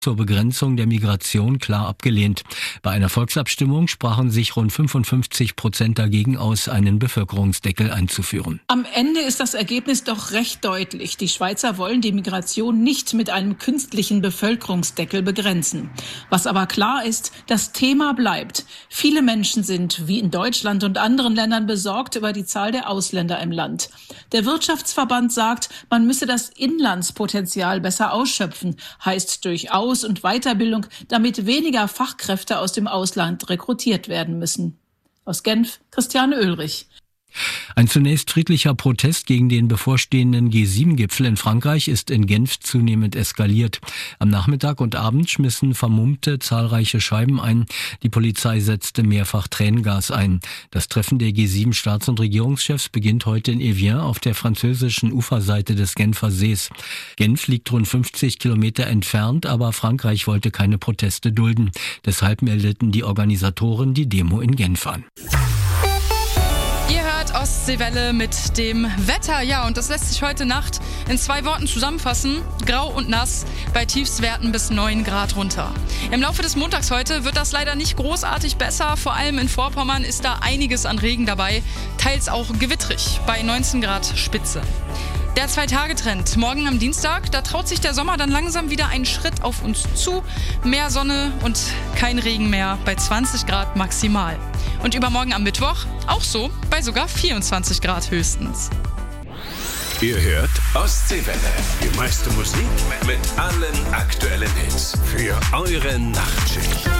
zur Begrenzung der Migration klar abgelehnt. Bei einer Volksabstimmung sprachen sich rund 55% dagegen aus, einen Bevölkerungsdeckel einzuführen. Am Ende ist das Ergebnis doch recht deutlich. Die Schweizer wollen die Migration nicht mit einem künstlichen Bevölkerungsdeckel begrenzen. Was aber klar ist, das Thema bleibt. Viele Menschen sind, wie in Deutschland und anderen Ländern, besorgt über die Zahl der Ausländer im Land. Der Wirtschaftsverband sagt, man müsse das Inlandspotenzial besser ausschöpfen, heißt durch Aus- und Weiterbildung, damit weniger Fachkräfte aus dem Ausland rekrutiert werden müssen. Aus Genf, Christiane Oehlrich. Ein zunächst friedlicher Protest gegen den bevorstehenden G7-Gipfel in Frankreich ist in Genf zunehmend eskaliert. Am Nachmittag und Abend schmissen Vermummte zahlreiche Scheiben ein. Die Polizei setzte mehrfach Tränengas ein. Das Treffen der G7-Staats- und Regierungschefs beginnt heute in Evian auf der französischen Uferseite des Genfer Sees. Genf liegt rund 50 Kilometer entfernt, aber Frankreich wollte keine Proteste dulden. Deshalb meldeten die Organisatoren die Demo in Genf an. Ostseewelle mit dem Wetter. Ja, und das lässt sich heute Nacht in 2 Worten zusammenfassen. Grau und nass, bei Tiefstwerten bis 9 Grad runter. Im Laufe des Montags heute wird das leider nicht großartig besser. Vor allem in Vorpommern ist da einiges an Regen dabei. Teils auch gewittrig bei 19 Grad Spitze. Der 2-Tage-Trend. Morgen am Dienstag, da traut sich der Sommer dann langsam wieder einen Schritt auf uns zu. Mehr Sonne und kein Regen mehr bei 20 Grad maximal. Und übermorgen am Mittwoch auch so, bei sogar 24 Grad höchstens. Ihr hört Ostseewelle. Die meiste Musik mit allen aktuellen Hits für eure Nachtschicht.